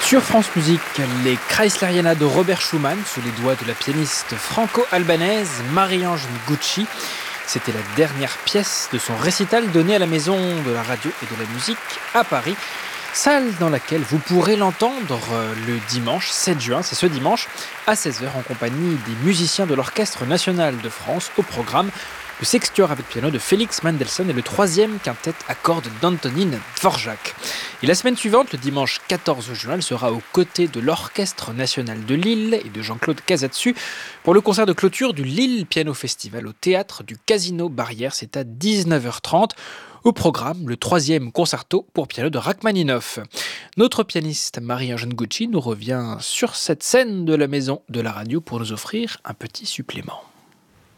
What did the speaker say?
Sur France Musique, les Kreisleriana de Robert Schumann sous les doigts de la pianiste franco-albanaise Marie-Ange Nguci. C'était la dernière pièce de son récital donné à la Maison de la Radio et de la Musique à Paris. Salle dans laquelle vous pourrez l'entendre le dimanche 7 juin, c'est ce dimanche, à 16h en compagnie des musiciens de l'Orchestre National de France. Au programme, le sextuor avec piano de Félix Mendelssohn et le 3e quintet à cordes d'Antonín Dvořák. Et la semaine suivante, le dimanche 14 juin, elle sera aux côtés de l'Orchestre National de Lille et de Jean-Claude Casatsu pour le concert de clôture du Lille Piano Festival au théâtre du Casino Barrière. C'est à 19h30. Au programme, le 3e concerto pour piano de Rachmaninoff. Notre pianiste Marie-Ange Nguci nous revient sur cette scène de la Maison de la Radio pour nous offrir un petit supplément.